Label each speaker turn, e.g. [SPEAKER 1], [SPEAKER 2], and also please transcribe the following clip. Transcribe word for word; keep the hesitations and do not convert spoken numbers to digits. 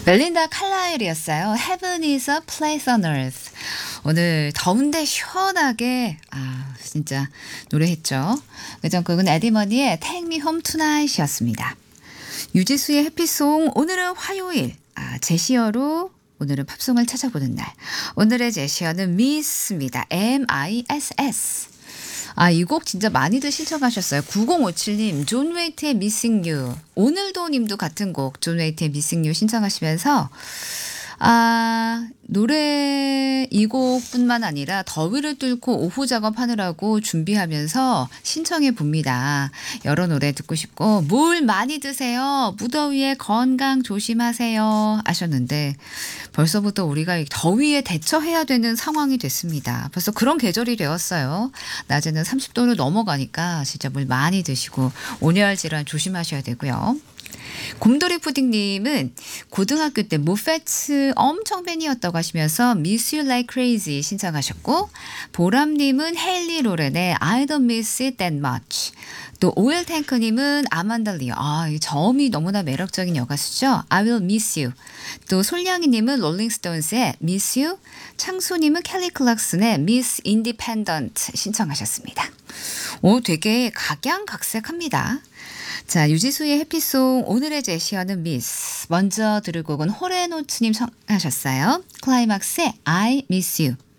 [SPEAKER 1] 멜린다 칼라일이었어요. Heaven is a place on earth. 오늘 더운데 시원하게 아 진짜 노래했죠. 그전 곡은 에디머니의 Take Me Home Tonight이었습니다. 유지수의 해피송 오늘은 화요일 아 제시어로 오늘은 팝송을 찾아보는 날. 오늘의 제시어는 Miss입니다. 엠 아이 에스 에스. 아, 이 곡 진짜 많이들 신청하셨어요. 구공오칠 님, 존 웨이트의 Missing You. 오늘도 님도 같은 곡, 존 웨이트의 Missing You 신청하시면서, 아, 노래 이 곡뿐만 아니라 더위를 뚫고 오후 작업하느라고 준비하면서 신청해 봅니다. 여러 노래 듣고 싶고, 물 많이 드세요. 무더위에 건강 조심하세요. 하셨는데, 벌써부터 우리가 이 더위에 대처해야 되는 상황이 됐습니다. 벌써 그런 계절이 되었어요. 낮에는 삼십 도를 넘어가니까 진짜 물 많이 드시고, 온열 질환 조심하셔야 되고요. 곰돌이 푸딩님은 고등학교 때 모페츠 엄청 팬이었다고 하시면서 Miss You Like Crazy 신청하셨고, 보람님은 헤일리 로렌의 I Don't Miss It That Much, 또 오일탱크님은 아만다 리어, 아, 이 저음이 너무나 매력적인 여가수죠. I Will Miss You. 또 솔량이님은 롤링스톤스의 Miss You, 창수님은 켈리 클락슨의 Miss Independent 신청하셨습니다. 오, 되게 각양각색합니다. 자, 유지수의 해피송 오늘의 제시어는 미스. 먼저 들을 곡은 호레노츠님 청하셨어요. 클라이막스의 I Miss You.